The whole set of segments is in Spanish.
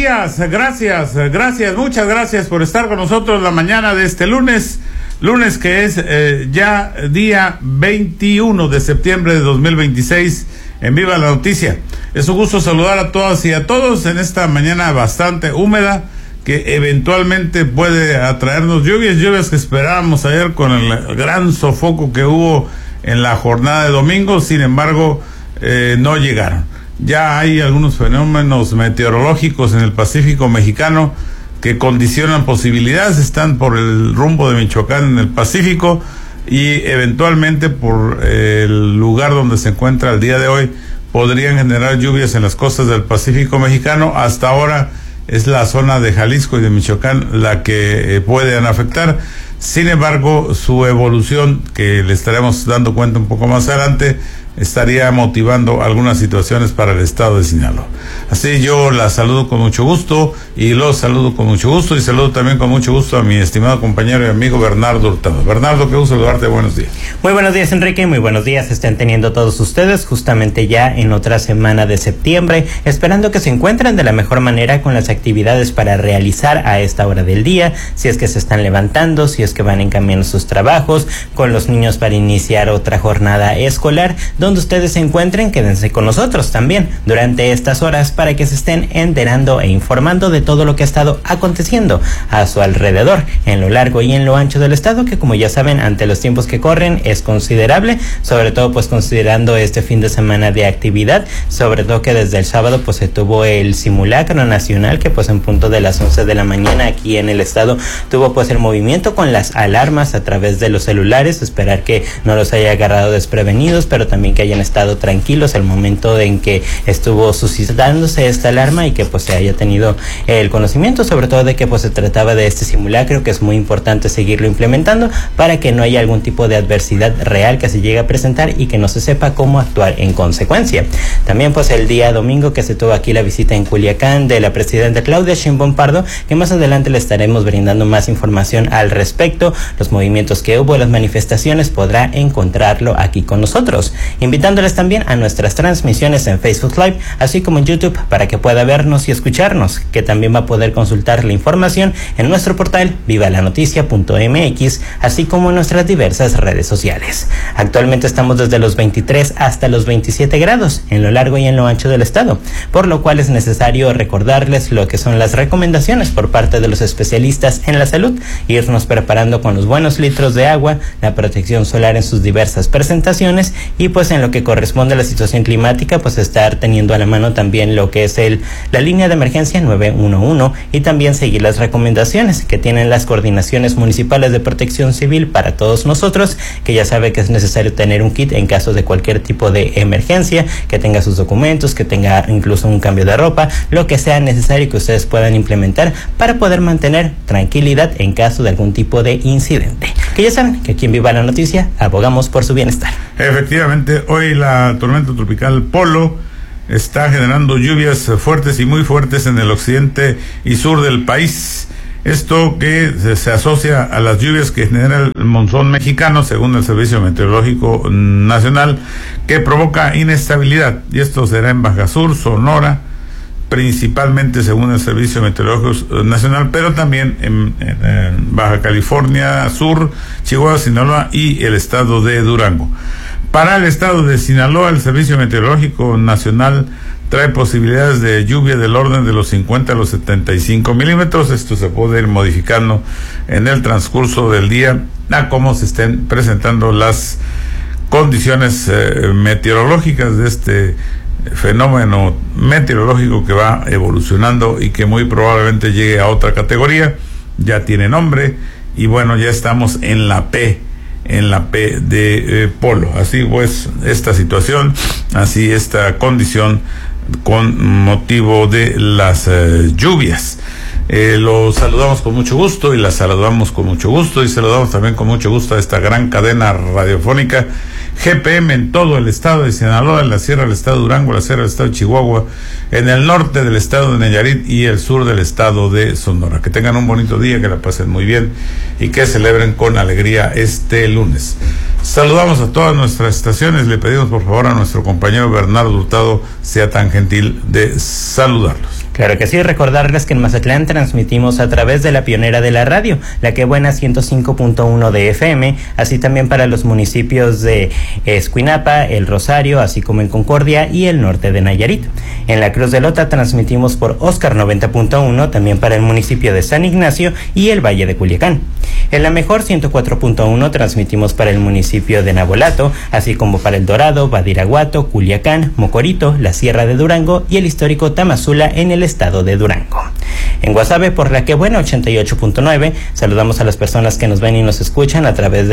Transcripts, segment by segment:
días, gracias, muchas gracias por estar con nosotros la mañana de este lunes que es ya día 21 de septiembre de 2026, en Viva la Noticia. Es un gusto saludar a todas y a todos en esta mañana bastante húmeda, que eventualmente puede atraernos lluvias que esperábamos ayer con el gran sofoco que hubo en la jornada de domingo. Sin embargo, no llegaron. Ya hay algunos fenómenos meteorológicos en el Pacífico mexicano que condicionan posibilidades, están por el rumbo de Michoacán en el Pacífico y eventualmente por el lugar donde se encuentra el día de hoy podrían generar lluvias en las costas del Pacífico mexicano. Hasta ahora es la zona de Jalisco y de Michoacán la que pueden afectar. Sin embargo, su evolución, que le estaremos dando cuenta un poco más adelante, estaría motivando algunas situaciones para el estado de Sinaloa. Así yo la saludo con mucho gusto y los saludo con mucho gusto y saludo también con mucho gusto a mi estimado compañero y amigo Bernardo Hurtado. Bernardo, qué gusto saludarte, buenos días. Muy buenos días, Enrique, muy buenos días estén teniendo todos ustedes justamente ya en otra semana de septiembre, esperando que se encuentren de la mejor manera con las actividades para realizar a esta hora del día, si es que se están levantando, si es que van en camino a sus trabajos, con los niños para iniciar otra jornada escolar. Donde ustedes se encuentren, quédense con nosotros también durante estas horas para que se estén enterando e informando de todo lo que ha estado aconteciendo a su alrededor, en lo largo y en lo ancho del estado, que como ya saben, ante los tiempos que corren es considerable, sobre todo pues considerando este fin de semana de actividad, sobre todo que desde el sábado pues se tuvo el simulacro nacional, que pues en punto de las 11 de la mañana aquí en el estado tuvo pues el movimiento con las alarmas a través de los celulares. Esperar que no los haya agarrado desprevenidos, pero también que hayan estado tranquilos al momento en que estuvo suscitándose esta alarma y que pues se haya tenido el conocimiento, sobre todo de que pues se trataba de este simulacro, que es muy importante seguirlo implementando para que no haya algún tipo de adversidad real que se llegue a presentar y que no se sepa cómo actuar en consecuencia. También pues el día domingo que se tuvo aquí la visita en Culiacán de la presidenta Claudia Sheinbaum Pardo, que más adelante le estaremos brindando más información al respecto, los movimientos que hubo, las manifestaciones, podrá encontrarlo aquí con nosotros, invitándoles también a nuestras transmisiones en Facebook Live, así como en YouTube, para que pueda vernos y escucharnos, que también va a poder consultar la información en nuestro portal vivalanoticia.mx, así como en nuestras diversas redes sociales. Actualmente estamos desde los 23 hasta los 27 grados en lo largo y en lo ancho del estado, por lo cual es necesario recordarles lo que son las recomendaciones por parte de los especialistas en la salud, irnos preparando con los buenos litros de agua, la protección solar en sus diversas presentaciones y pues en lo que corresponde a la situación climática, pues estar teniendo a la mano también lo que es la línea de emergencia 911 y también seguir las recomendaciones que tienen las coordinaciones municipales de protección civil para todos nosotros, que ya sabe que es necesario tener un kit en caso de cualquier tipo de emergencia, que tenga sus documentos, que tenga incluso un cambio de ropa, lo que sea necesario que ustedes puedan implementar para poder mantener tranquilidad en caso de algún tipo de incidente. Que ya saben que aquí en Viva la Noticia abogamos por su bienestar. Efectivamente, hoy la tormenta tropical Polo está generando lluvias fuertes y muy fuertes en el occidente y sur del país. Esto que se asocia a las lluvias que genera el monzón mexicano, según el Servicio Meteorológico Nacional, que provoca inestabilidad. Y esto será en Baja Sur, Sonora, principalmente según el Servicio Meteorológico Nacional, pero también en Baja California Sur, Chihuahua, Sinaloa y el estado de Durango. Para el estado de Sinaloa, el Servicio Meteorológico Nacional trae posibilidades de lluvia del orden de los 50 a los 75 milímetros. Esto se puede ir modificando en el transcurso del día a cómo se estén presentando las condiciones meteorológicas de este fenómeno meteorológico que va evolucionando y que muy probablemente llegue a otra categoría. Ya tiene nombre y bueno, ya estamos en la P de Polo. Así pues esta situación, así esta condición con motivo de las lluvias. Los saludamos con mucho gusto y las saludamos con mucho gusto y saludamos también con mucho gusto a esta gran cadena radiofónica GPM en todo el estado de Sinaloa, en la sierra del estado de Durango, la sierra del estado de Chihuahua, en el norte del estado de Nayarit y el sur del estado de Sonora. Que tengan un bonito día, que la pasen muy bien y que celebren con alegría este lunes. Saludamos a todas nuestras estaciones. Le pedimos por favor a nuestro compañero Bernardo Hurtado sea tan gentil de saludarlos. Claro que sí, recordarles que en Mazatlán transmitimos a través de la pionera de la radio, La Que Buena 105.1 de FM, así también para los municipios de Escuinapa, El Rosario, así como en Concordia y el norte de Nayarit. En la Cruz de Lota transmitimos por Oscar 90.1, también para el municipio de San Ignacio y el Valle de Culiacán. En La Mejor 104.1 transmitimos para el municipio de Nabolato, así como para El Dorado, Badiraguato, Culiacán, Mocorito, la Sierra de Durango y el histórico Tamazula en el estado de Durango. En Guasave por La Que Buena 88.9, saludamos a las personas que nos ven y nos escuchan a través de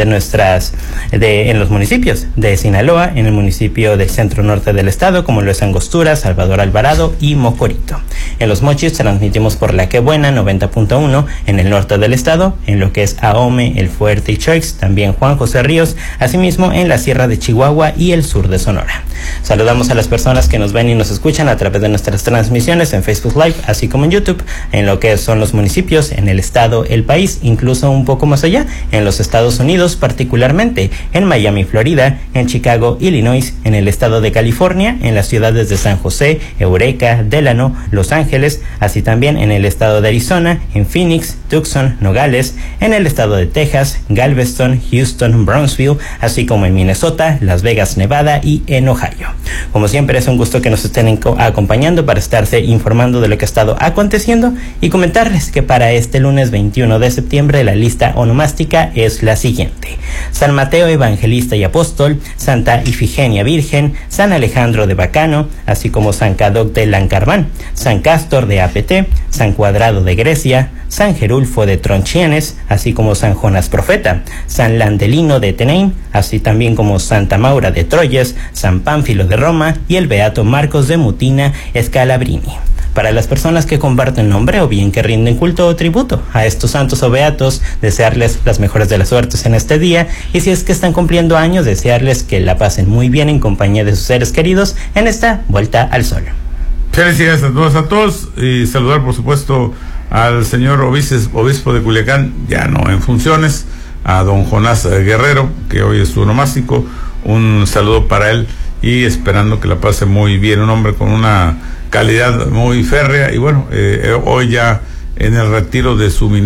en los municipios de Sinaloa, en el municipio del centro norte del estado, como lo es Angostura, Salvador Alvarado y Mocorito. En Los Mochis transmitimos por La Que Buena 90.1 en el norte del estado, en lo que es Ahome, El Fuerte y Choix, también Juan José Ríos, asimismo en la Sierra de Chihuahua y el sur de Sonora. Saludamos a las personas que nos ven y nos escuchan a través de nuestras transmisiones en Facebook Live, así como en YouTube, en lo que son los municipios, en el estado, el país, incluso un poco más allá, en los Estados Unidos, particularmente en Miami, Florida, en Chicago, Illinois, en el estado de California, en las ciudades de San José, Eureka, Delano, Los Ángeles, así también en el estado de Arizona, en Phoenix, Tucson, Nogales, en el estado de Texas, Galveston, Houston, Brownsville, así como en Minnesota, Las Vegas, Nevada y en Ohio. Como siempre, es un gusto que nos estén acompañando para estarse informando de lo que ha estado aconteciendo y comentarles que para este lunes 21 de septiembre la lista onomástica es la siguiente: San Mateo Evangelista y Apóstol, Santa Ifigenia Virgen, San Alejandro de Bacano, así como San Cadoc de Lancarván, San Castor de Apete, San Cuadrado de Grecia, San Gerulfo de Tronchienes, así como San Jonás Profeta, San Landelino de Tenein, así también como Santa Maura de Troyes, San Pánfilo de Roma y el Beato Marcos de Mutina Scalabrini. Para las personas que comparten nombre o bien que rinden culto o tributo a estos santos o beatos, desearles las mejores de las suertes en este día, y si es que están cumpliendo años, desearles que la pasen muy bien en compañía de sus seres queridos en esta vuelta al sol. Felicidades a todos y saludar por supuesto al señor obispo de Culiacán, ya no en funciones, a don Jonás Guerrero, que hoy es su onomástico. Un saludo para él y esperando que la pase muy bien, un hombre con una calidad muy férrea y bueno, hoy ya en el retiro de su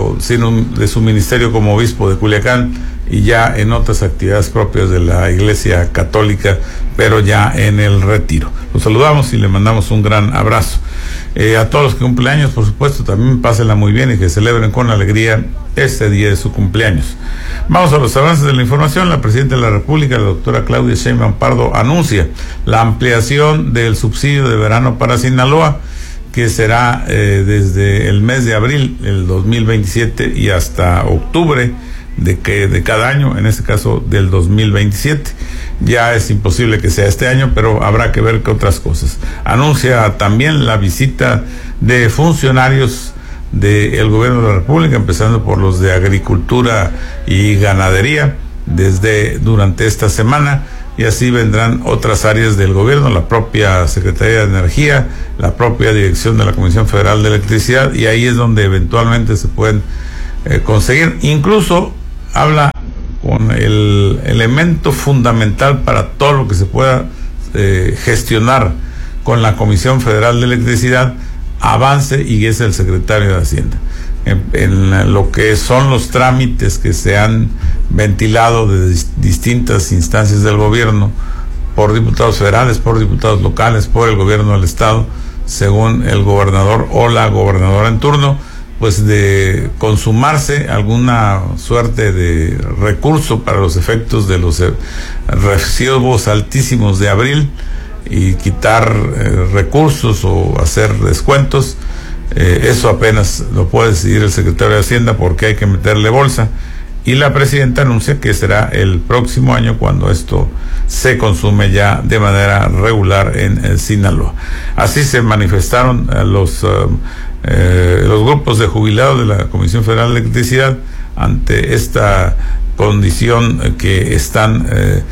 de su ministerio como obispo de Culiacán y ya en otras actividades propias de la Iglesia Católica, pero ya en el retiro. Los saludamos y le mandamos un gran abrazo. A todos los que cumplen años, por supuesto, también pásenla muy bien y que celebren con alegría este día de su cumpleaños. Vamos a los avances de la información. La presidenta de la República, la doctora Claudia Sheinbaum Pardo, anuncia la ampliación del subsidio de verano para Sinaloa, que será desde el mes de abril del 2027 y hasta octubre de cada año, en este caso del 2027. Ya es imposible que sea este año, pero habrá que ver qué otras cosas. Anuncia también la visita de funcionarios del gobierno de la República, empezando por los de Agricultura y Ganadería, durante esta semana, y así vendrán otras áreas del gobierno, la propia Secretaría de Energía, la propia Dirección de la Comisión Federal de Electricidad, y ahí es donde eventualmente se pueden conseguir. Incluso habla con el elemento fundamental para todo lo que se pueda gestionar con la Comisión Federal de Electricidad, avance, y es el secretario de Hacienda. En lo que son los trámites que se han ventilado de distintas instancias del gobierno, por diputados federales, por diputados locales, por el gobierno del estado, según el gobernador o la gobernadora en turno, pues de consumarse alguna suerte de recurso para los efectos de los recibos altísimos de abril y quitar recursos o hacer descuentos, eso apenas lo puede decidir el secretario de Hacienda porque hay que meterle bolsa, y la presidenta anuncia que será el próximo año cuando esto se consume ya de manera regular en Sinaloa. Así se manifestaron los grupos de jubilados de la Comisión Federal de Electricidad ante esta condición que están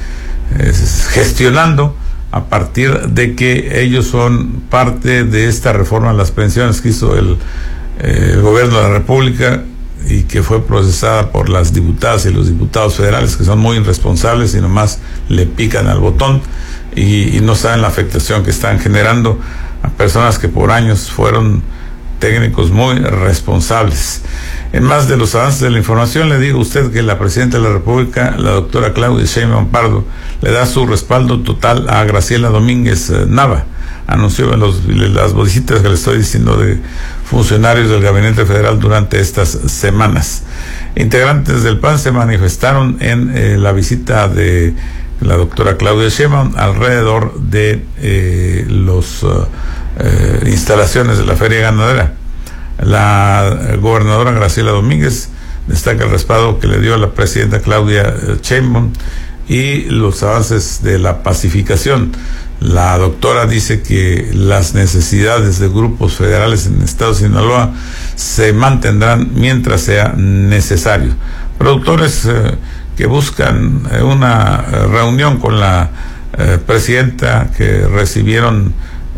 gestionando a partir de que ellos son parte de esta reforma a las pensiones que hizo el gobierno de la República y que fue procesada por las diputadas y los diputados federales, que son muy irresponsables y nomás le pican al botón y no saben la afectación que están generando a personas que por años fueron técnicos muy responsables. En más de los avances de la información, le digo a usted que la Presidenta de la República, la doctora Claudia Sheinbaum Pardo, le da su respaldo total a Graciela Domínguez Nava. Anunció en las visitas que le estoy diciendo de funcionarios del Gabinete Federal durante estas semanas. Integrantes del PAN se manifestaron en la visita de la doctora Claudia Sheinbaum alrededor de las instalaciones de la Feria Ganadera. La gobernadora Graciela Domínguez destaca el respaldo que le dio a la presidenta Claudia Sheinbaum y los avances de la pacificación. La doctora dice que las necesidades de grupos federales en el estado de Sinaloa se mantendrán mientras sea necesario. Productores que buscan una reunión con la presidenta, que recibieron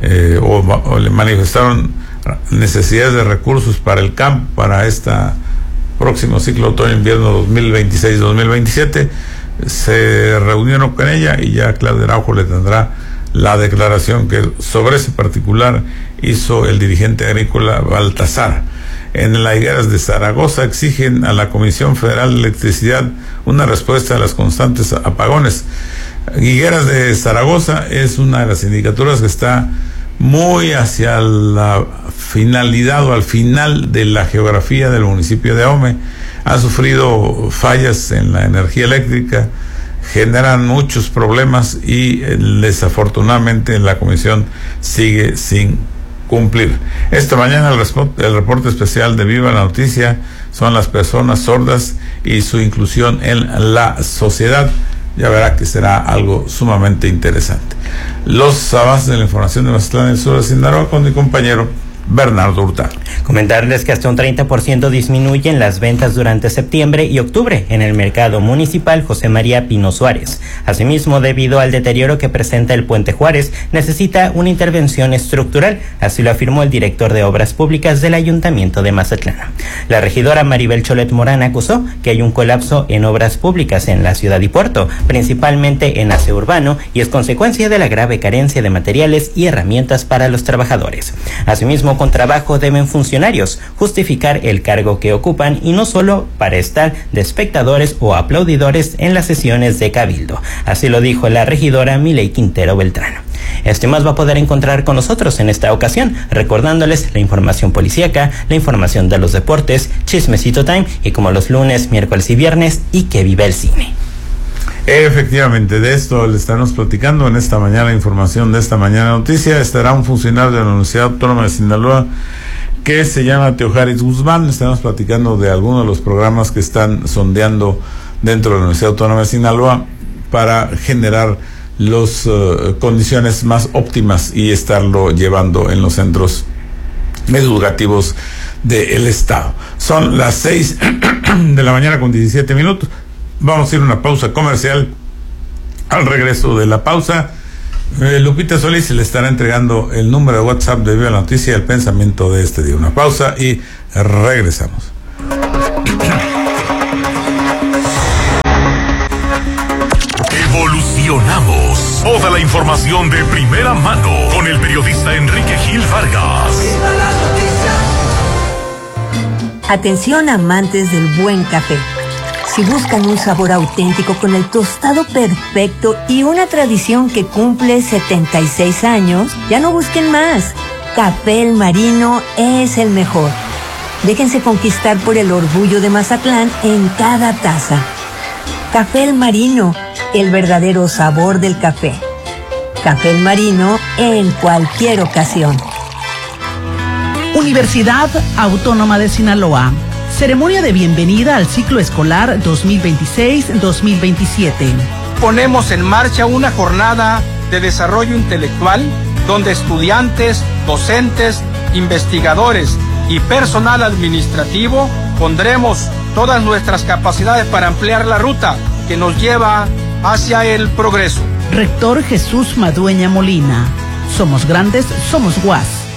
o le manifestaron necesidades de recursos para el campo para este próximo ciclo otoño-invierno 2026-2027, se reunieron con ella y ya Claudia Araujo le tendrá la declaración que sobre ese particular hizo el dirigente agrícola Baltasar. En las higueras de Zaragoza exigen a la Comisión Federal de Electricidad una respuesta a los constantes apagones. Higueras de Zaragoza es una de las sindicaturas que está muy hacia la finalidad o al final de la geografía del municipio de Ahome. Ha sufrido fallas en la energía eléctrica, generan muchos problemas y desafortunadamente la comisión sigue sin cumplir. Esta mañana el reporte especial de Viva la Noticia son las personas sordas y su inclusión en la sociedad. Ya verá que será algo sumamente interesante. Los avances de la información de Mazatlán, el sur de Sinaloa, con mi compañero Bernardo Hurtado. Comentarles que hasta un 30% disminuyen las ventas durante septiembre y octubre en el mercado municipal José María Pino Suárez. Asimismo, debido al deterioro que presenta el Puente Juárez, necesita una intervención estructural, así lo afirmó el director de Obras Públicas del Ayuntamiento de Mazatlán. La regidora Maribel Cholet Morán acusó que hay un colapso en obras públicas en la ciudad y puerto, principalmente en aseo urbano, y es consecuencia de la grave carencia de materiales y herramientas para los trabajadores. Asimismo, con trabajo deben funcionarios justificar el cargo que ocupan y no solo para estar de espectadores o aplaudidores en las sesiones de cabildo. Así lo dijo la regidora Miley Quintero Beltrán. Este más va a poder encontrar con nosotros en esta ocasión, recordándoles la información policíaca, la información de los deportes, Chismecito Time y como los lunes, miércoles y viernes, y que viva el cine. Efectivamente, de esto le estaremos platicando en esta mañana, información de esta mañana noticia. Estará un funcionario de la Universidad Autónoma de Sinaloa que se llama Teojaris Guzmán. Estaremos platicando de algunos de los programas que están sondeando dentro de la Universidad Autónoma de Sinaloa para generar las condiciones más óptimas y estarlo llevando en los centros educativos del estado. Son las 6 de la mañana con 17 minutos. Vamos a ir a una pausa comercial. Al regreso de la pausa, Lupita Solís le estará entregando el número de WhatsApp de Viva la Noticia y el pensamiento de este día. Una pausa y regresamos. Evolucionamos. Toda la información de primera mano con el periodista Enrique Gil Vargas. Atención amantes del buen café. Si buscan un sabor auténtico con el tostado perfecto y una tradición que cumple 76 años, ya no busquen más. Café El Marino es el mejor. Déjense conquistar por el orgullo de Mazatlán en cada taza. Café El Marino, el verdadero sabor del café. Café El Marino en cualquier ocasión. Universidad Autónoma de Sinaloa. Ceremonia de bienvenida al ciclo escolar 2026-2027. Ponemos en marcha una jornada de desarrollo intelectual donde estudiantes, docentes, investigadores y personal administrativo pondremos todas nuestras capacidades para ampliar la ruta que nos lleva hacia el progreso. Rector Jesús Madueña Molina. Somos grandes, somos UAS.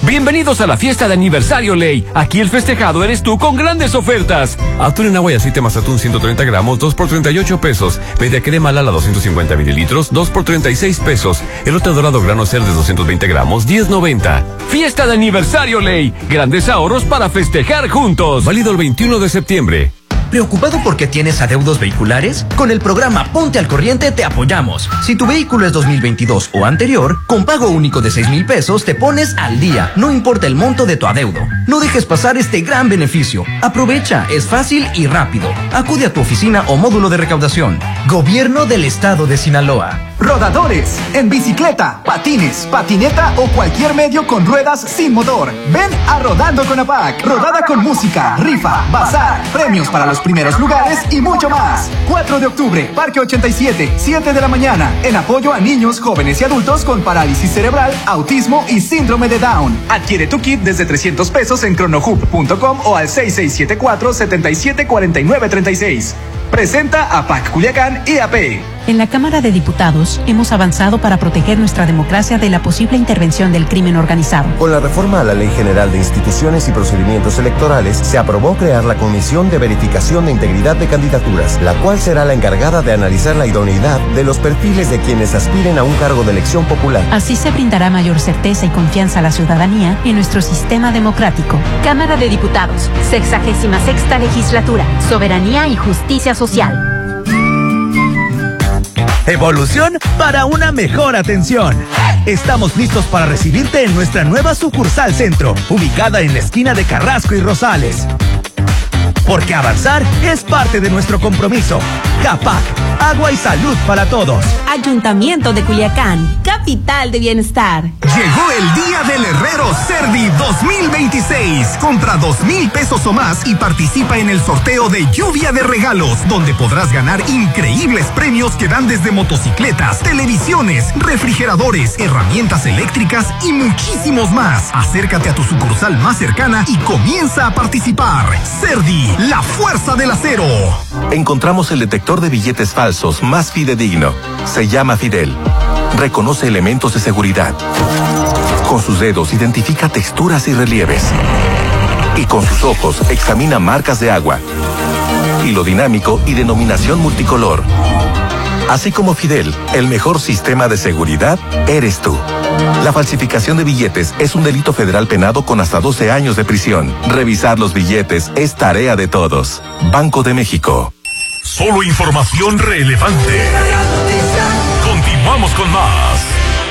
Bienvenidos a la fiesta de aniversario Ley. Aquí el festejado eres tú con grandes ofertas. Atún en agua y aceite Mazatún 130 gramos, 2 por 38 pesos. Media crema Lala 250 mililitros, 2 por 36 pesos. Elote dorado grano Cerdes 220 gramos, 10.90. Fiesta de aniversario Ley. Grandes ahorros para festejar juntos. Válido el 21 de septiembre. ¿Preocupado porque tienes adeudos vehiculares? Con el programa Ponte al Corriente te apoyamos. Si tu vehículo es 2022 o anterior, con pago único de 6,000 pesos te pones al día, no importa el monto de tu adeudo. No dejes pasar este gran beneficio. Aprovecha, es fácil y rápido. Acude a tu oficina o módulo de recaudación. Gobierno del Estado de Sinaloa. Rodadores, en bicicleta, patines, patineta o cualquier medio con ruedas sin motor. Ven a Rodando con APAC. Rodada con música, rifa, bazar, premios para los primeros lugares y mucho más. 4 de octubre, Parque 87, 7 de la mañana, en apoyo a niños, jóvenes y adultos con parálisis cerebral, autismo y síndrome de Down. Adquiere tu kit desde 300 pesos en cronohub.com o al 6674-774936. Presenta APAC Culiacán y AP. En la Cámara de Diputados hemos avanzado para proteger nuestra democracia de la posible intervención del crimen organizado. Con la reforma a la Ley General de Instituciones y Procedimientos Electorales, se aprobó crear la Comisión de Verificación de Integridad de Candidaturas, la cual será la encargada de analizar la idoneidad de los perfiles de quienes aspiren a un cargo de elección popular. Así se brindará mayor certeza y confianza a la ciudadanía en nuestro sistema democrático. Cámara de Diputados, 66ª Legislatura, Soberanía y Justicia Social. Evolución para una mejor atención. Estamos listos para recibirte en nuestra nueva sucursal centro, ubicada en la esquina de Carrasco y Rosales. Porque avanzar es parte de nuestro compromiso. CAPAC, agua y salud para todos. Ayuntamiento de Culiacán, capital de bienestar. Llegó el día del Herrero Cerdi 2026. Compra 2,000 pesos o más y participa en el sorteo de Lluvia de Regalos, donde podrás ganar increíbles premios que dan desde motocicletas, televisiones, refrigeradores, herramientas eléctricas y muchísimos más. Acércate a tu sucursal más cercana y comienza a participar. Cerdi, la fuerza del acero. Encontramos el detector de billetes falsos más fidedigno. Se llama Fidel. Reconoce elementos de seguridad. Con sus dedos identifica texturas y relieves. Y con sus ojos examina marcas de agua. Hilo dinámico y denominación multicolor. Así como Fidel, el mejor sistema de seguridad eres tú. La falsificación de billetes es un delito federal penado con hasta 12 años de prisión. Revisar los billetes es tarea de todos. Banco de México. Solo información relevante. Continuamos con más.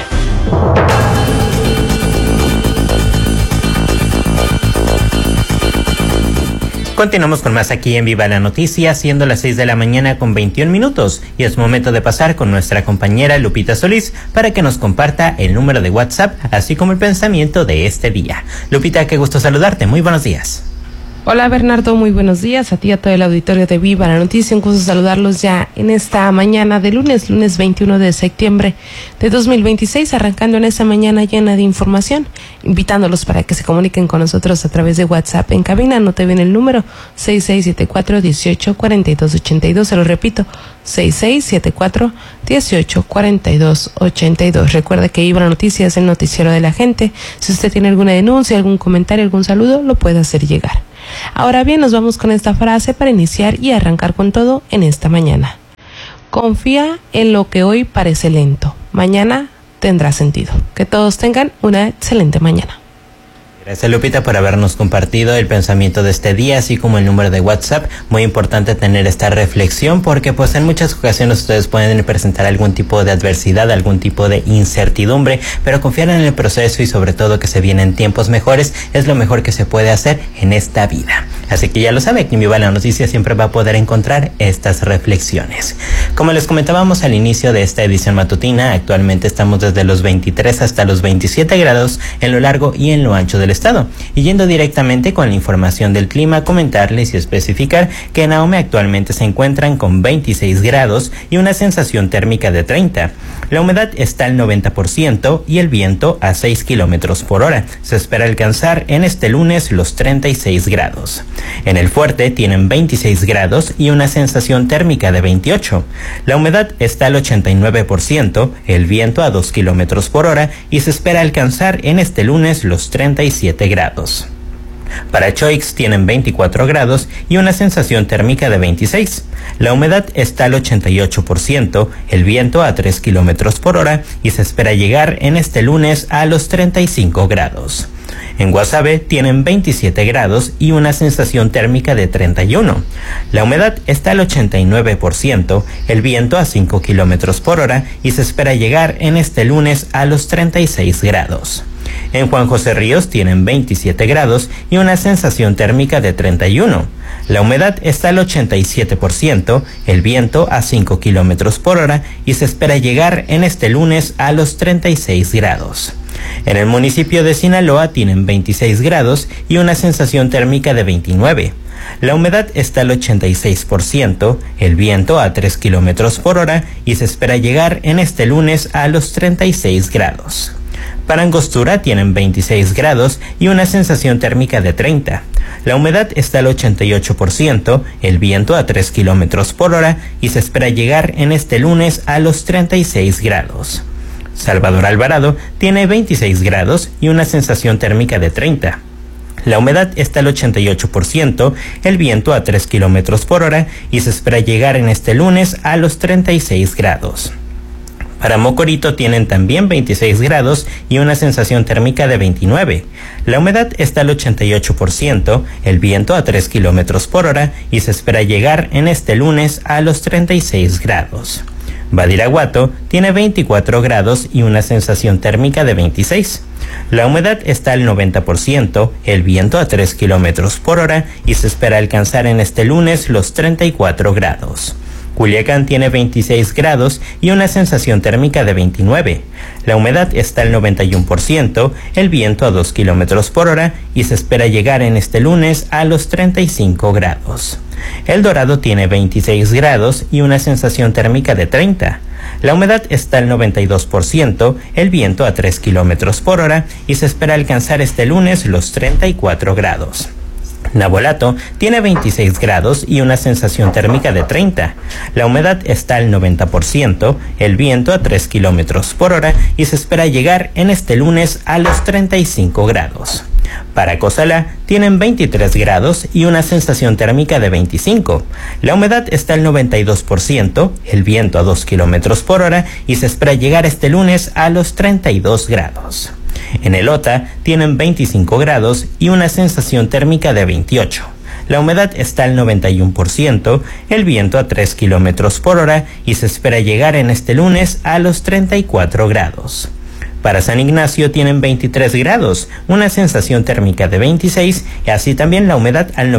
Continuamos con más aquí en Viva la Noticia, siendo las 6 de la mañana con 21 minutos. Y es momento de pasar con nuestra compañera Lupita Solís para que nos comparta el número de WhatsApp, así como el pensamiento de este día. Lupita, qué gusto saludarte. Muy buenos días. Hola Bernardo, muy buenos días a ti y a todo el auditorio de Viva la Noticia. Un gusto saludarlos ya en esta mañana de lunes 21 de septiembre de 2026, arrancando en esta mañana llena de información, invitándolos para que se comuniquen con nosotros a través de WhatsApp en cabina. Anote bien el número 6674-184282, se lo repito, 6674-184282. Recuerde que Viva la Noticia es el noticiero de la gente. Si usted tiene alguna denuncia, algún comentario, algún saludo, lo puede hacer llegar. Ahora bien, nos vamos con esta frase para iniciar y arrancar con todo en esta mañana. Confía en lo que hoy parece lento. Mañana tendrá sentido. Que todos tengan una excelente mañana. Gracias Lupita por habernos compartido el pensamiento de este día, así como el número de WhatsApp. Muy importante tener esta reflexión porque pues en muchas ocasiones ustedes pueden presentar algún tipo de adversidad, algún tipo de incertidumbre, pero confiar en el proceso y sobre todo que se vienen tiempos mejores es lo mejor que se puede hacer en esta vida. Así que ya lo sabe, aquí en Viva la Noticia siempre va a poder encontrar estas reflexiones. Como les comentábamos al inicio de esta edición matutina, actualmente estamos desde los 23 hasta los 27 grados en lo largo y en lo ancho del estado. Y yendo directamente con la información del clima, comentarles y especificar que en Ahome actualmente se encuentran con 26 grados y una sensación térmica de 30. La humedad está al 90% y el viento a 6 kilómetros por hora. Se espera alcanzar en este lunes los 36 grados. En El Fuerte tienen 26 grados y una sensación térmica de 28. La humedad está al 89%, el viento a 2 kilómetros por hora y se espera alcanzar en este lunes los 37 grados. Para Choix tienen 24 grados y una sensación térmica de 26. La humedad está al 88%, el viento a 3 kilómetros por hora y se espera llegar en este lunes a los 35 grados. En Guasave tienen 27 grados y una sensación térmica de 31. La humedad está al 89%, el viento a 5 kilómetros por hora y se espera llegar en este lunes a los 36 grados. En Juan José Ríos tienen 27 grados y una sensación térmica de 31. La humedad está al 87%, el viento a 5 kilómetros por hora y se espera llegar en este lunes a los 36 grados. En el municipio de Sinaloa tienen 26 grados y una sensación térmica de 29. La humedad está al 86%, el viento a 3 kilómetros por hora y se espera llegar en este lunes a los 36 grados. Para Angostura tienen 26 grados y una sensación térmica de 30. La humedad está al 88%, el viento a 3 kilómetros por hora y se espera llegar en este lunes a los 36 grados. Salvador Alvarado tiene 26 grados y una sensación térmica de 30. La humedad está al 88%, el viento a 3 kilómetros por hora y se espera llegar en este lunes a los 36 grados. Para Mocorito tienen también 26 grados y una sensación térmica de 29. La humedad está al 88%, el viento a 3 kilómetros por hora y se espera llegar en este lunes a los 36 grados. Badiraguato tiene 24 grados y una sensación térmica de 26. La humedad está al 90%, el viento a 3 kilómetros por hora y se espera alcanzar en este lunes los 34 grados. Culiacán tiene 26 grados y una sensación térmica de 29. La humedad está al 91%, el viento a 2 kilómetros por hora y se espera llegar en este lunes a los 35 grados. El Dorado tiene 26 grados y una sensación térmica de 30. La humedad está al 92%, el viento a 3 kilómetros por hora y se espera alcanzar este lunes los 34 grados. Navolato tiene 26 grados y una sensación térmica de 30. La humedad está al 90%, el viento a 3 kilómetros por hora y se espera llegar en este lunes a los 35 grados. Para Cozalá tienen 23 grados y una sensación térmica de 25. La humedad está al 92%, el viento a 2 kilómetros por hora y se espera llegar este lunes a los 32 grados. En Elota tienen 25 grados y una sensación térmica de 28. La humedad está al 91%, el viento a 3 kilómetros por hora y se espera llegar en este lunes a los 34 grados. Para San Ignacio tienen 23 grados, una sensación térmica de 26 y así también la humedad al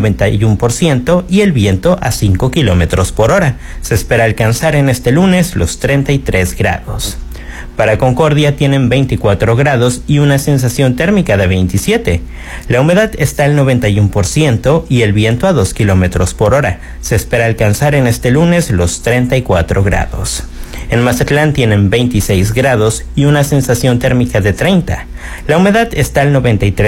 91% y el viento a 5 kilómetros por hora. Se espera alcanzar en este lunes los 33 grados. Para Concordia tienen 24 grados y una sensación térmica de 27. La humedad está al 91% y el viento a 2 kilómetros por hora. Se espera alcanzar en este lunes los 34 grados. En Mazatlán tienen 26 grados y una sensación térmica de 30. La humedad está al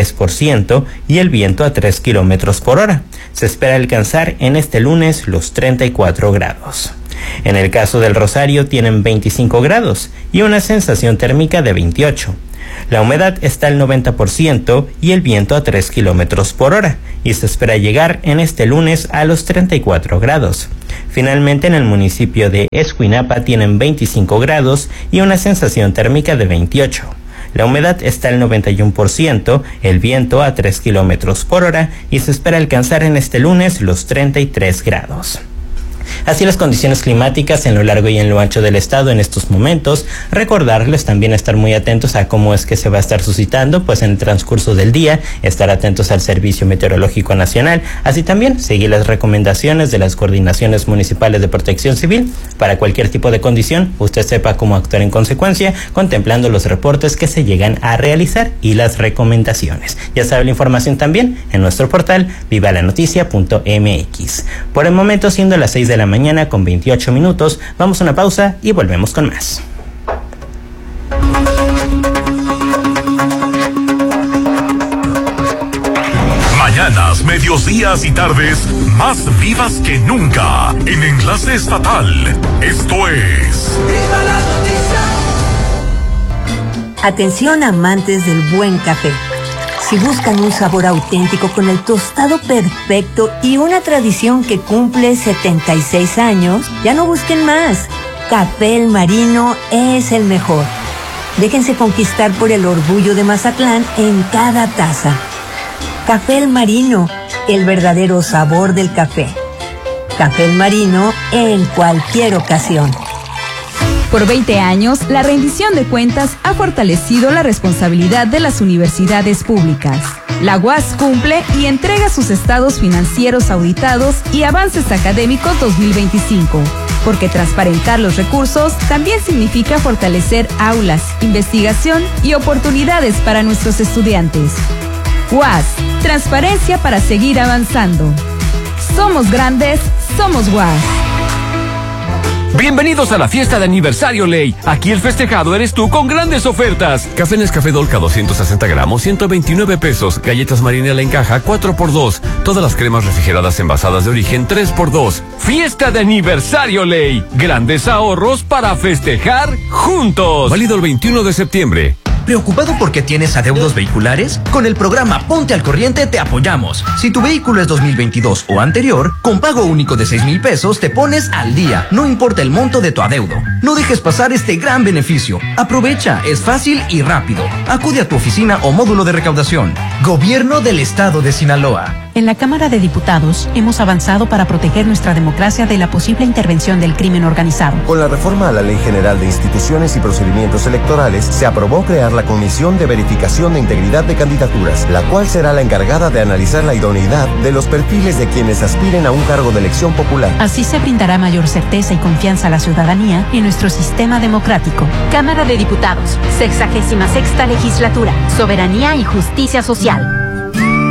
93% y el viento a 3 kilómetros por hora. Se espera alcanzar en este lunes los 34 grados. En el caso del Rosario tienen 25 grados y una sensación térmica de 28. La humedad está al 90% y el viento a 3 kilómetros por hora y se espera llegar en este lunes a los 34 grados. Finalmente en el municipio de Escuinapa tienen 25 grados y una sensación térmica de 28. La humedad está al 91%, el viento a 3 kilómetros por hora y se espera alcanzar en este lunes los 33 grados. Así las condiciones climáticas en lo largo y en lo ancho del estado en estos momentos. Recordarles también estar muy atentos a cómo es que se va a estar suscitando, pues en el transcurso del día, estar atentos al Servicio Meteorológico Nacional, así también seguir las recomendaciones de las coordinaciones municipales de protección civil. Para cualquier tipo de condición, usted sepa cómo actuar en consecuencia, contemplando los reportes que se llegan a realizar y las recomendaciones. Ya sabe la información también en nuestro portal vivalanoticia.mx. Por el momento, siendo las 6 de la mañana con 28 minutos, vamos a una pausa y volvemos con más. mañanas, mediodías y tardes más vivas que nunca. En Enlace Estatal. Esto es... ¡Viva la noticia! Atención amantes del buen café. Si buscan un sabor auténtico con el tostado perfecto y una tradición que cumple 76 años, ya no busquen más. Café El Marino es el mejor. Déjense conquistar por el orgullo de Mazatlán en cada taza. Café El Marino, el verdadero sabor del café. Café El Marino en cualquier ocasión. Por 20 años, la rendición de cuentas ha fortalecido la responsabilidad de las universidades públicas. La UAS cumple y entrega sus estados financieros auditados y avances académicos 2025, porque transparentar los recursos también significa fortalecer aulas, investigación y oportunidades para nuestros estudiantes. UAS, transparencia para seguir avanzando. Somos grandes, somos UAS. Bienvenidos a la fiesta de aniversario Ley. Aquí el festejado eres tú con grandes ofertas. Café Nescafé Dolca 260 gramos, 129 pesos. Galletas Marinela en caja, 4x2. Todas las cremas refrigeradas envasadas de origen, 3x2. Fiesta de aniversario Ley. Grandes ahorros para festejar juntos. Válido el 21 de septiembre. ¿Preocupado porque tienes adeudos vehiculares? Con el programa Ponte al Corriente te apoyamos. Si tu vehículo es 2022 o anterior, con pago único de 6,000 pesos te pones al día, no importa el monto de tu adeudo. No dejes pasar este gran beneficio. Aprovecha, es fácil y rápido. Acude a tu oficina o módulo de recaudación. Gobierno del Estado de Sinaloa. En la Cámara de Diputados hemos avanzado para proteger nuestra democracia de la posible intervención del crimen organizado. Con la reforma a la Ley General de Instituciones y Procedimientos Electorales, se aprobó crear la Comisión de Verificación de Integridad de Candidaturas, la cual será la encargada de analizar la idoneidad de los perfiles de quienes aspiren a un cargo de elección popular. Así se brindará mayor certeza y confianza a la ciudadanía en nuestro sistema democrático. Cámara de Diputados, 66ª Legislatura, Soberanía y Justicia Social.